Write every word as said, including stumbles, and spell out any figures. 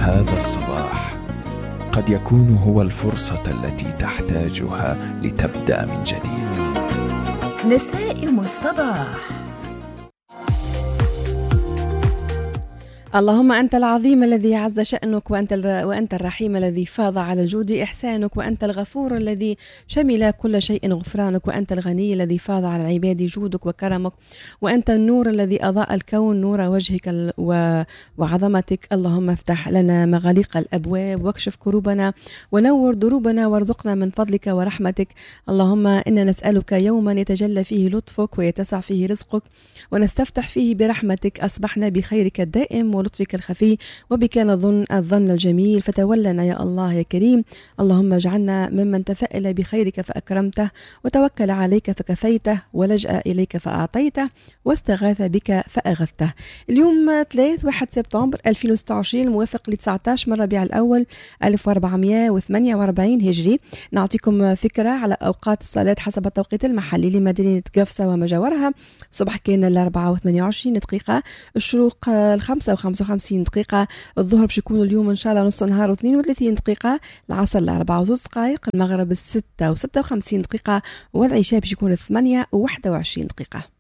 هذا الصباح قد يكون هو الفرصة التي تحتاجها لتبدأ من جديد. نسائم الصباح. اللهم أنت العظيم الذي عز شأنك، وأنت وأنت الرحيم الذي فاض على الجود إحسانك، وأنت الغفور الذي شمل كل شيء غفرانك، وأنت الغني الذي فاض على العباد جودك وكرمك، وأنت النور الذي أضاء الكون نور وجهك وعظمتك. اللهم افتح لنا مغاليق الأبواب واكشف كروبنا ونور دروبنا وارزقنا من فضلك ورحمتك. اللهم إنا نسألك يوما يتجلى فيه لطفك ويتسع فيه رزقك ونستفتح فيه برحمتك. أصبحنا بخيرك الدائم ولطفك الخفي وبك نظن الظن الجميل، فتولنا يا الله يا كريم. اللهم اجعلنا ممن تفأل بخيرك فأكرمته وتوكل عليك فكفيته ولجأ إليك فأعطيته واستغاث بك فأغثته. اليوم ثلاث واحد سبتمبر ألفين وستة وعشرين الموافق ل تسعة عشر من ربيع الأول ألف وأربعمائة وثمانية وأربعين هجري. نعطيكم فكرة على أوقات الصلاة حسب التوقيت المحلي لمدينة قفصة وما جاورها. الصبح كان الأربعة وثمانية وعشرين دقيقة، الشروق الخمسة وخمسة وخمسين دقيقة، الظهر باش يكون اليوم إن شاء الله نص نهار واثنين وثلاثين دقيقة، العصر الأربعة وزوز دقائق، المغرب الستة وستة وخمسين دقيقة، والعشاء باش يكون الثمانية وواحدة وعشرين دقيقة.